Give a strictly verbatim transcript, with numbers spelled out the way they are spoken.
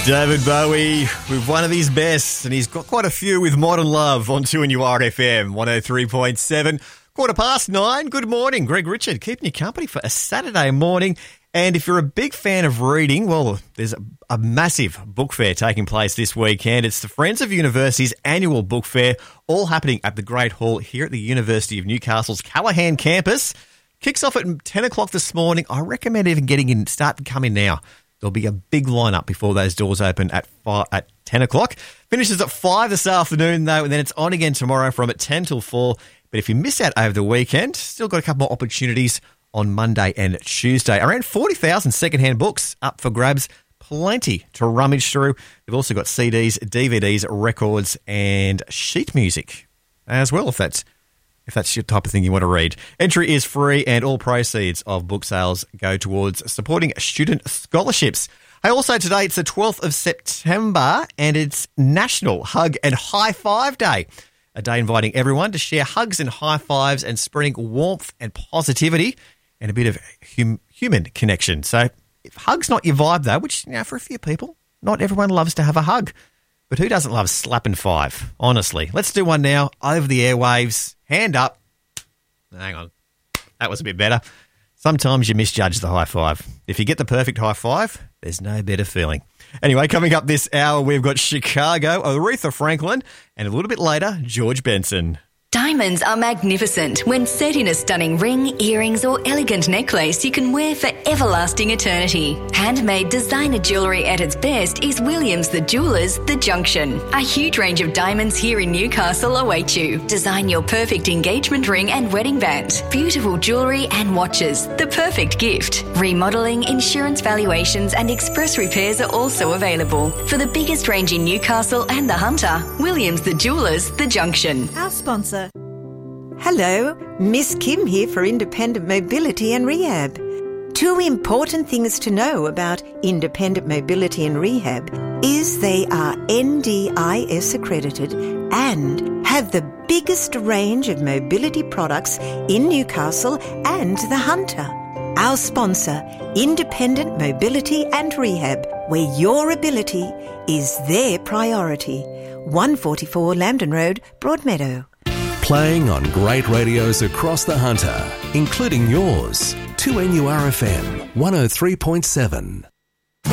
David Bowie with one of his best, and he's got quite a few with Modern Love on two N U R F M, one oh three point seven. Quarter past nine. Good morning. Greg Richard keeping you company for a Saturday morning. And if you're a big fan of reading, well, there's a, a massive book fair taking place this weekend. It's the Friends of University's annual book fair, all happening at the Great Hall here at the University of Newcastle's Callaghan campus. Kicks off at ten o'clock this morning. I recommend even getting in, start to come in now. There'll be a big lineup before those doors open at five, at ten o'clock. Finishes at five this afternoon, though, and then it's on again tomorrow from at ten till four. But if you miss out over the weekend, still got a couple more opportunities on Monday and Tuesday. Around forty thousand secondhand books up for grabs. Plenty to rummage through. They've also got C Ds, D V Ds, records, and sheet music as well, if that's if that's your type of thing you want to read. Entry is free, and all proceeds of book sales go towards supporting student scholarships. Hey, also today, it's the twelfth of September, and it's National Hug and High Five Day. A day inviting everyone to share hugs and high fives and spreading warmth and positivity and a bit of hum- human connection. So if hug's not your vibe, though, which, you know, for a few people, not everyone loves to have a hug. But who doesn't love slapping five, honestly? Let's do one now over the airwaves. Hand up. Hang on. That was a bit better. Sometimes you misjudge the high five. If you get the perfect high five, there's no better feeling. Anyway, coming up this hour, we've got Chicago, Aretha Franklin, and a little bit later, George Benson. Diamonds are magnificent. When set in a stunning ring, earrings or elegant necklace you can wear for everlasting eternity. Handmade designer jewellery at its best is Williams the Jewellers The Junction. A huge range of diamonds here in Newcastle await you. Design your perfect engagement ring and wedding band. Beautiful jewellery and watches. The perfect gift. Remodelling, insurance valuations and express repairs are also available. For the biggest range in Newcastle and the Hunter, Williams the Jewellers The Junction. Our sponsor. Hello, Miss Kim here for Independent Mobility and Rehab. Two important things to know about Independent Mobility and Rehab is they are N D I S accredited and have the biggest range of mobility products in Newcastle and the Hunter. Our sponsor, Independent Mobility and Rehab, where your ability is their priority. one forty-four Lambton Road, Broadmeadow. Playing on great radios across the Hunter, including yours. two N U R F M, one oh three point seven.